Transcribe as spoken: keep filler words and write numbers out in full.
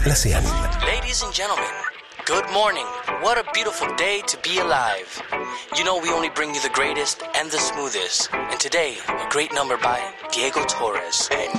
Glaseal. Ladies and gentlemen, good morning. What a beautiful day to be alive. You know we only bring you the greatest and the smoothest. And today, a great number by Diego Torres. And